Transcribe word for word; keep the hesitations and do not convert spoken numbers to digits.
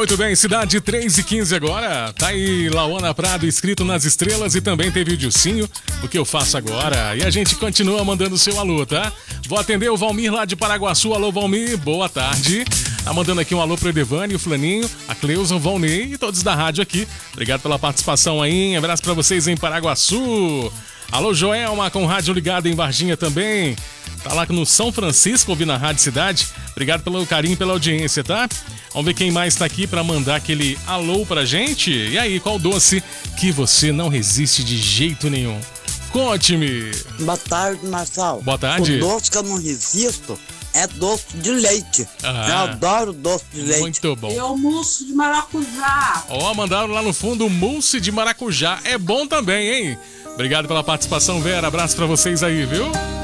Muito bem, cidade três e quinze agora. Tá aí Lauana Prado escrito nas estrelas e também teve o Dilcinho, o que eu faço agora. E a gente continua mandando o seu alô, tá? Vou atender o Valmir lá de Paraguaçu. Alô, Valmir, boa tarde. Tá mandando aqui um alô pro Edevane, o Flaninho, a Cleusa, o Valnei e todos da rádio aqui. Obrigado pela participação aí. Um abraço pra vocês em Paraguaçu. Alô, Joelma, com rádio ligado em Varginha também. Tá lá no São Francisco, ouvindo a Rádio Cidade. Obrigado pelo carinho, pela audiência, tá? Vamos ver quem mais tá aqui pra mandar aquele alô pra gente. E aí, qual doce que você não resiste de jeito nenhum? Conte-me. Boa tarde, Marçal. Boa tarde. O doce que eu não resisto é doce de leite. Ah, eu adoro doce de leite. Muito bom. E o mousse de maracujá. Ó, oh, mandaram lá no fundo o mousse de maracujá. É bom também, hein? Obrigado pela participação, Vera. Abraço pra vocês aí, viu?